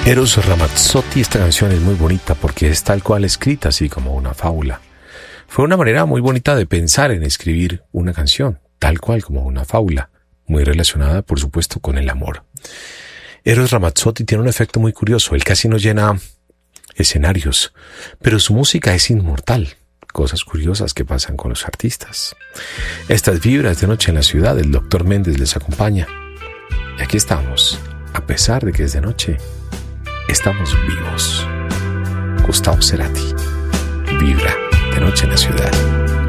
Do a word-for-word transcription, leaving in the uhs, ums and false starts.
Eros Ramazzotti, esta canción es muy bonita porque es tal cual escrita, así como una fábula. Fue una manera muy bonita de pensar en escribir una canción, tal cual como una fábula, muy relacionada, por supuesto, con el amor. Eros Ramazzotti tiene un efecto muy curioso, él casi no llena escenarios, pero su música es inmortal. Cosas curiosas que pasan con los artistas. Estas vibras de Noche en la Ciudad, el doctor Méndez les acompaña. Y aquí estamos, a pesar de que es de noche, estamos vivos. Gustavo Cerati, Vibra de Noche en la Ciudad.